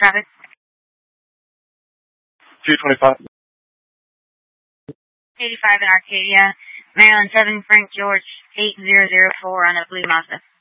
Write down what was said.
traffic? 225. 85 in Arcadia, Maryland 7, Frank George 8004 on a blue Mazda.